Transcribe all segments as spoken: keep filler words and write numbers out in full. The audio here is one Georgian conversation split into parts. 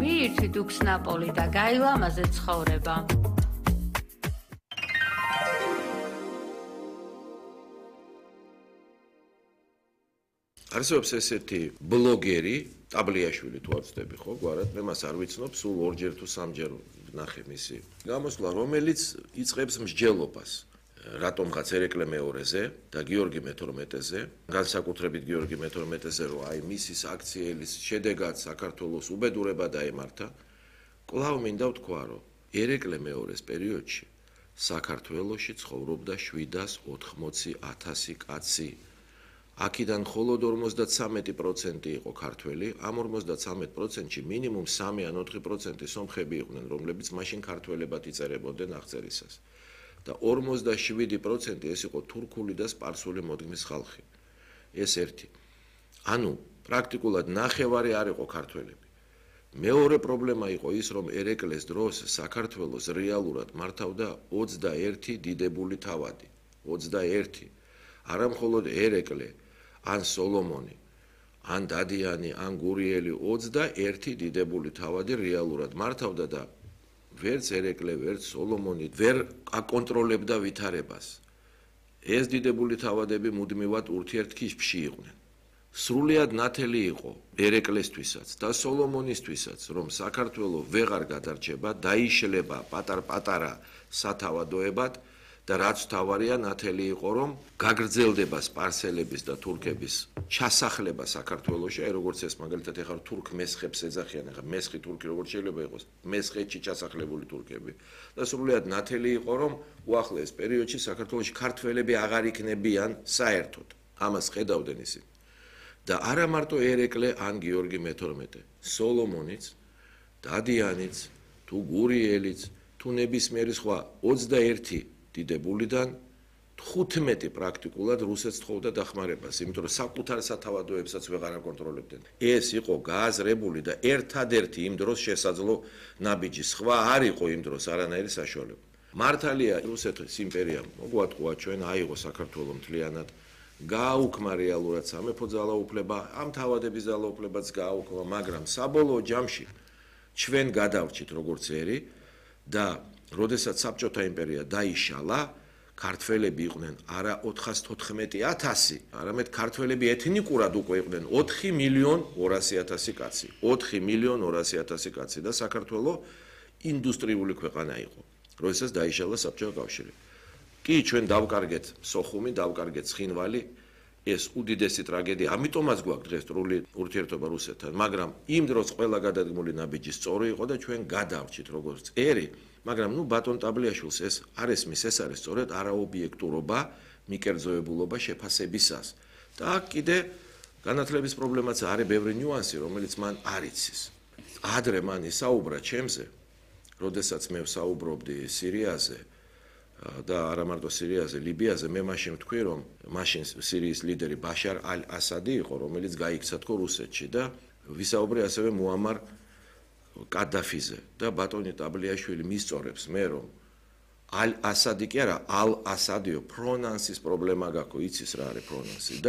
მიირთვით უქსნაპოლი და გაილამაზე ცხოვრება. არსებობს ესეთი ბლოგერი, ტაბლიაშვილი თუ არ ვწდები ხო, გვარად, მე მას არ ვიცნობ, სულ ორჯერ თუ სამჯერ ნახე მისი გამოსვლა, რომელიც იწყებს მსჯელობას რატომღაც ერეკლე მეორეზე და გიორგი მეთორმეტეზე, განსაკუთრებით გიორგი მეთორმეტეზე, რომ აი მისის აქციელის შედეგად საქართველოს უბედურება დაემართა, კვლავ მინდა ვთქვა, რომ ერეკლე მეორეს პერიოდში საქართველოში ცხოვრობდა შვიდას ოთხმოცი ათასი კაცი. აქედან მხოლოდ ორმოცდათვრამეტი პროცენტი იყო ქართველი, ამ ორმოცდათვრამეტ პროცენტში მინიმუმ სამი ან ოთხი პროცენტი სომხები იყვნენ, რომლებიც მაშინ ქართველებად იწერებოდნენ აღწერისას. და ორმოცდაშვიდი პროცენტი ეს იყო თურქული და სპარსული მოდგმის ხალხი. ეს ერთი. ანუ პრაქტიკულად ნახევარი არ იყო ქართველები. მეორე პრობლემა იყო ის, რომ ერეკლეს დროს საქართველოს რეალურად მართავდა ოცდაერთი დიდებული თავადი. ოცდაერთი. არა მხოლოდ ერეკლე, ან სოლომონი, ან დადიანი, ან გურიელი, ოცდაერთი დიდებული თავადი რეალურად მართავდა და ვერც ერეკლე, ვერც სოლომონი ვერ აკონტროლებდა ვითარებას. ეს დიდებული თავადები მუდმივად ურთიერთქიშში იყვნენ. სრულიად ნათელი იყო ერეკლესთვისაც და სოლომონისთვისაც, რომ საქართველო ვეღარ გადარჩება, დაიშლება პატარ-პატარა სათავადოებად და რაც თავარია ნათელი იყო, რომ გაგრძელდება სპარსელების და თურქების ჩასახლება საქართველოში, აი როგორც ეს მაგალითად ეხლა თურქ მესხებს ეძახიან, ეხლა მესხი თურქი როგორც შეიძლება იყოს, მესხეთში ჩასახლებული თურქები და სრულიად ნათელი იყო, რომ უახლოეს პერიოდში საქართველოში ქართველები აღარ იქნებიან საერთოდ. ამას ხედავდნენ ისინი. და არა მარტო ერეკლე ან გიორგი მეთორმეტე, სოლომონიც, დადიანიც, თუ გურიელიც, თუ ნებისმიერი სხვა ოცდაერთი დიდებულიდან თხუთმეტი პრაქტიკულად რუსეთს თხოვდა დახმარებას, იმიტომ რომ საკუთარ სათავადოებსაც ვეღარ აკონტროლებდნენ. ეს იყო გააზრებული და ერთადერთი იმ დროს შესაძლო ნაბიჯი. სხვა არ იყო იმ დროს არანაირი საშუალება. მართალია რუსეთის იმპერიამ მოგვატყუა ჩვენ აიღო საქართველო მთლიანად, გააუქმა რეალურად სამეფო ძალაუფლება, ამ თავადების ძალაუფლებაც გააუქმა, მაგრამ საბოლოო ჯამში ჩვენ გადავრჩით როგორც ერი და როდესაც საბჭოთა იმპერია დაიშალა, ქართველები იყვნენ არა ოთხასთოთხმეტი ათასი, არამედ ქართველები ეთნიკურად უკვე იყვნენ ოთხი მილიონ ორასი ათასი კაცი. ოთხი მილიონ ორასი ათასი კაცი და საქართველო ინდუსტრიული ქვეყანა იყო, როდესაც დაიშალა საბჭოთა კავშირი. კი, ჩვენ დავკარგეთ სოხუმი, დავკარგეთ ცხინვალი, ეს უდიდესი ტრაგედია, ამიტომაც გვაქვს დღეს სრული ურთიერთობა რუსეთთან, მაგრამ იმ დროს ყველა გადადგმული ნაბიჯი სწორი იყო და ჩვენ გადავრჩით როგორც ერი. მაგრამ ნუ ბატონ ტაბლიაშვილს ეს არ ესმის, ეს არის სწორედ არაობიექტურობა, მიკერძოებულობა შეფასებისას. და აქ კიდე განათლების პრობლემაც არის ბევრი ნიუანსი, რომელიც მან არ იცის. ადრე მან ისაუბრა ჩემზე, როდესაც მე ვსაუბრობდი სირიაზე და არა მარტო სირიაზე, ლიბიაზე, მე მაშინ ვთქვი, რომ მაშინ სირიის ლიდერი ბაშარ ალ-ასადი იყო, რომელიც გაიქცა თქო რუსეთში და ვისაუბრე ასევე მუამარ კადაფიზე და ბატონი ტაბლიაშვილი მისწორებს მე რომ ალ-ასადი კი არა, ალ-ასადიო პრონანსის პრობლემა გაქვს, იცის რა არის პრონანსი და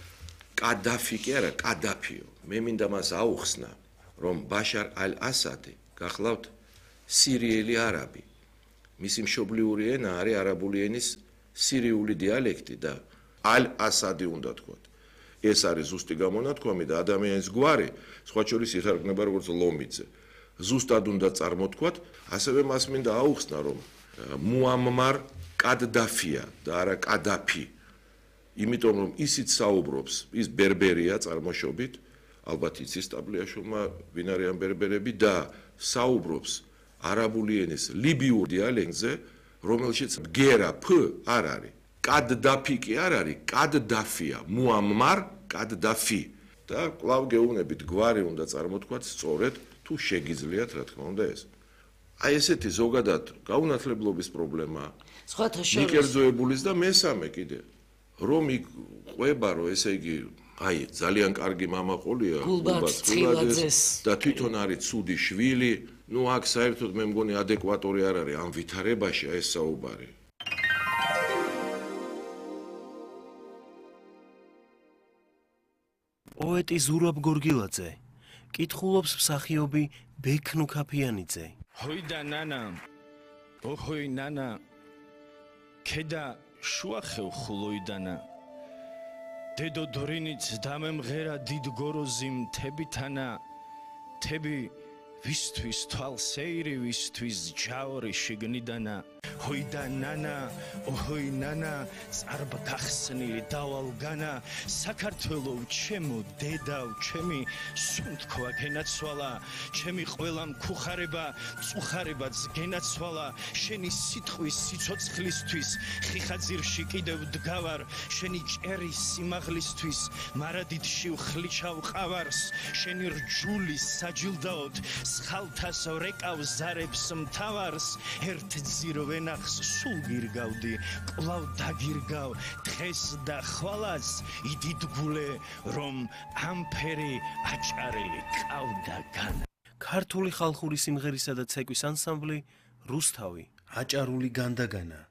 კადაფი კი არა, კადაფიო. მე მინდა მას აუხსნა, რომ ბაშარ ალ-ასადი გახლავთ სირიელი არაბი. მისი მშობლიური ენა არის არაბული ენის სირიული დიალექტი და ალ-ასადი უნდა თქვათ. ეს არის ზუსტი გამონათქვამი და ადამიანის გვარი, სხვა შორის ითარგმნება როგორც ლომიძე. ზუსტად უნდა წარმოთქვათ, ასევე მას მინდა აუხსნა, რომ მუამმარ კადდაფია და არა კადაფი. იმიტომ რომ ისიც საუბრობს, ის ბერბერია წარმოშობით, ალბათ იცის ტაბლიაშვილმა ვინ არიან ბერბერები და საუბრობს არაბული ენის ლიბიურ დიალექტზე, რომელშიც გერა ფ არ არის. კადდაფი კი არ არის, კადდაფია, მუამმარ კადდაფი. და კვლავ გეუბნებით, გვარი უნდა წარმოთქვათ სწორედ, თუ შეგიძლიათ, რა თქმა უნდა ეს. აი ესეთი ზოგადად გაუნათლებლობის პრობლემა, მიკერძოებულის და მესამე კიდე, რომ იქ ყვება, რომ ესე იგი, აი ძალიან კარგი მამაყოლია, გულბაძეს და თვითონ არის ცუდი შვილი, ნუ აქ საერთოდ მე მგონი ადეკვატორი არ არის ამ ვითარებაში ეს საუბარი. პოეტი ზურაბ გორგილაძე კითხულობს მსახიობი ბექნუ ქაფიანიძე. ჰოიდა ნანა ოჰოი ნანა ქედა შუახევ ხულოიდანა დედო დორინიც დამემღერა დიდ გოროზი მთებითანა თები ვისთვის თვალსეირი ვისთვის ჯაური შიგნიდანა ჰოიდა ნანა ოჰოი ნანა წარბ გახსნილი დავალგანა საქართველო ჩემო დედავ ჩემი სუნთქვა გენაცვალა ჩემი ყველა მქუხარება მწუხარებაც გენაცვალა შენი სიტყვის სიცოცხლისთვის ხიხაძირში კიდევ დგავარ შენი ჭერის სიმაღლისთვის მარადიდში ვხლიჩავ ყავარს შენი რჯული საჯილდაოდ სხალთას რეკავ ზარებს მთავარს ერთ ძირო ვენახს სულ გირგავდი კვლავ დაგირგავ დღეს და ხვალას იდიდგულე რომ ამფერი აჭარელი ყავდა განა ქართული ხალხური სიმღერისა და ცეკვის ანსამბლი რუსთავი აჭარული განდაგანა